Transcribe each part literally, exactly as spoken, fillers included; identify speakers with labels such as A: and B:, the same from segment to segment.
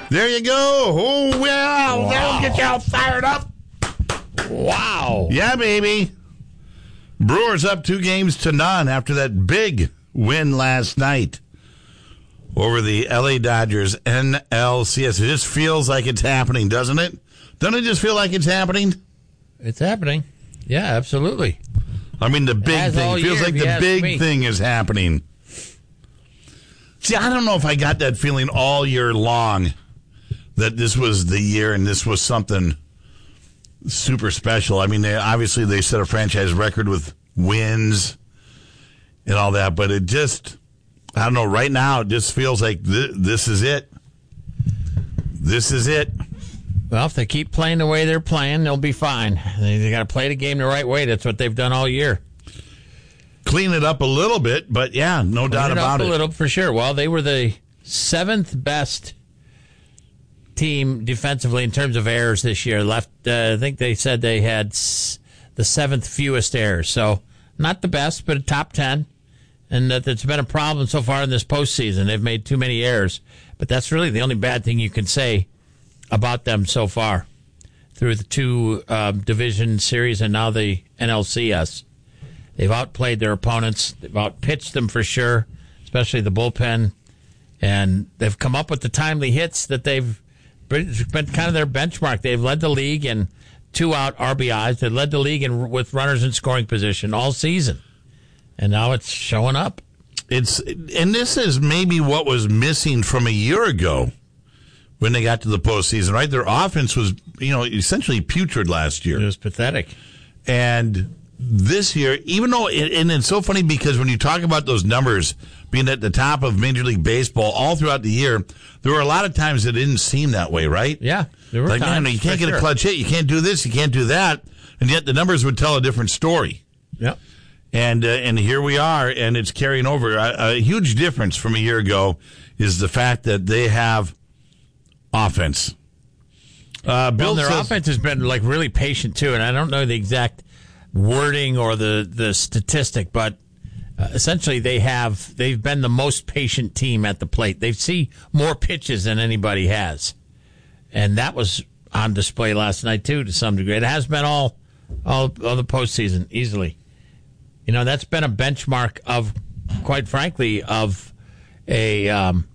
A: There you go. Oh, well,
B: Wow.
A: that'll get you all fired up.
B: Wow.
A: Yeah, baby. Brewers up two games to none after that big win last night over the L A Dodgers N L C S. It just feels like it's happening, doesn't it? Doesn't it just feel like it's happening?
B: It's happening. Yeah, absolutely.
A: I mean, the big
B: has
A: thing.
B: all
A: It feels
B: year,
A: like
B: if you
A: the
B: ask
A: big
B: me.
A: thing is happening. See, I don't know if I got that feeling all year long that this was the year and this was something super special. I mean, they, obviously they set a franchise record with wins and all that, but it just, I don't know, right now it just feels like th- this is it. This is it.
B: Well, if they keep playing the way they're playing, they'll be fine. They, they got to play the game the right way. That's what they've done all year.
A: Clean it up a little bit, but yeah, no
B: Clean
A: doubt
B: it
A: about
B: up
A: it.
B: a little for sure. Well, they were the seventh best team defensively in terms of errors this year. Left, uh, I think they said they had s- the seventh fewest errors. So not the best, but a top ten. And that it's been a problem so far in this postseason. They've made too many errors. But that's really the only bad thing you can say about them so far through the two um, division series and now the N L C S. They've outplayed their opponents. They've outpitched them for sure, especially the bullpen. And they've come up with the timely hits that they've been kind of their benchmark. They've led the league in two-out R B Is. They led the league in, with runners in scoring position all season. And now it's showing up.
A: It's and this is maybe what was missing from a year ago when they got to the postseason, right? Their offense was, you know, essentially putrid last year.
B: It was pathetic.
A: And this year, even though, and it's so funny because when you talk about those numbers being at the top of Major League Baseball all throughout the year, there were a lot of times that it didn't seem that way, right?
B: Yeah. There were
A: like,
B: times,
A: man, you can't
B: for
A: get
B: sure.
A: a clutch hit, you can't do this, you can't do that, and yet the numbers would tell a different story.
B: Yep.
A: And uh, and here we are, and it's carrying over. A, a huge difference from a year ago is the fact that they have offense. Uh, Bill
B: Well, their
A: says,
B: offense has been like really patient too, and I don't know the exact wording or the, the statistic, but uh, essentially they have they've been the most patient team at the plate. They see more pitches than anybody has, and that was on display last night too to some degree. It has been all all, all the postseason easily. You know, that's been a benchmark of, quite frankly, of a um,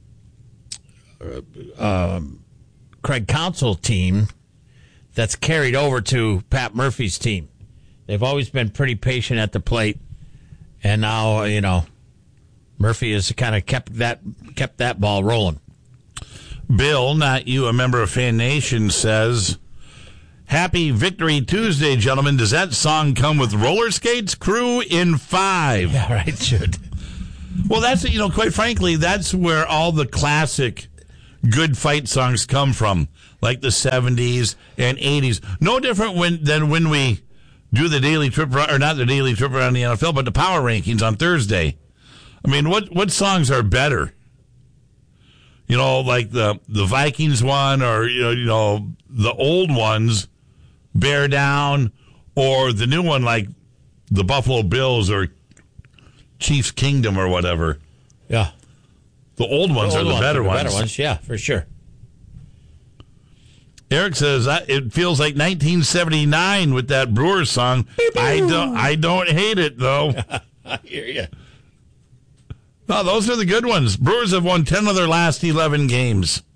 B: uh, Craig Counsell team that's carried over to Pat Murphy's team. They've always been pretty patient at the plate, and now, you know, Murphy has kind of kept that kept that ball rolling.
A: Bill, not you, a member of Fan Nation, says, Happy Victory Tuesday, gentlemen. Does that song come with roller skates? Crew in five.
B: Yeah, right, should.
A: Well, that's, you know, quite frankly, that's where all the classic good fight songs come from, like the seventies and eighties. No different when, than when we do the daily trip, or not the daily trip around the N F L, but the power rankings on Thursday. I mean, what, what songs are better? You know, like the, the Vikings one, or, you know, you know, the old ones, Bear Down, or the new one like the Buffalo Bills or Chiefs Kingdom or whatever.
B: Yeah.
A: The old ones
B: The
A: are
B: old
A: the
B: ones
A: better
B: are the
A: ones.
B: better ones, yeah, for sure.
A: Eric says it feels like nineteen seventy-nine with that Brewers song. I don't, I don't hate it though.
B: I hear you.
A: No, those are the good ones. Brewers have won ten of their last eleven games.